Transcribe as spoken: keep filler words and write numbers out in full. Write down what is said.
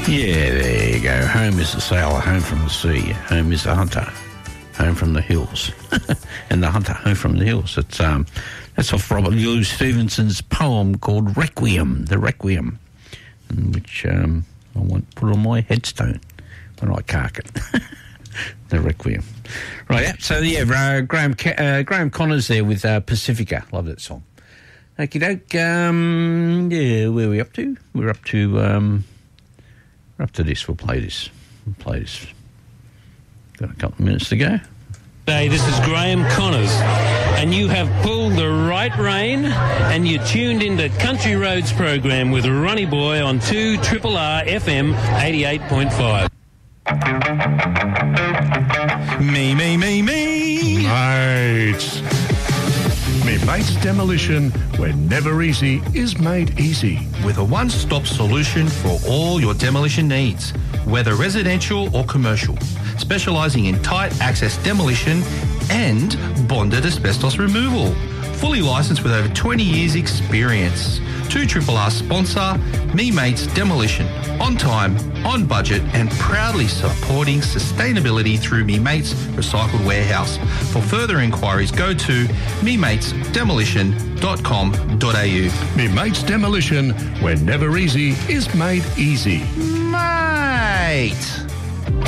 Yeah, there you go. Home is the sailor, home from the sea. Home is the hunter, home from the hills. And the hunter, home from the hills. It's, um, that's off Robert Louis Stevenson's poem called Requiem, the Requiem, which um, I want to put on my headstone when I cark it. The Requiem. Right, yeah, so yeah, uh, Graham, uh, Graham Connors there with uh, Pacifica. Love that song. Okie doke. Um, yeah, where are we up to? We're up to... Um, We're up to this. We'll play this. We'll play this. Got a couple of minutes to go. Hey, this is Graham Connors, and you have pulled the right rein, and you tuned into Country Roads program with Ronnie Boy on two R R R F M eighty-eight point five. Me, me, me, me. Mates. Me Mates Demolition, where never easy is made easy. With a one-stop solution for all your demolition needs, whether residential or commercial, specialising in tight access demolition and bonded asbestos removal. Fully licensed with over twenty years experience. two R R R sponsor, Me Mates Demolition. On time, on budget, and proudly supporting sustainability through Me Mates Recycled Warehouse. For further inquiries, go to me mates demolition dot com dot a u. Me Mates Demolition, where never easy is made easy. Mate!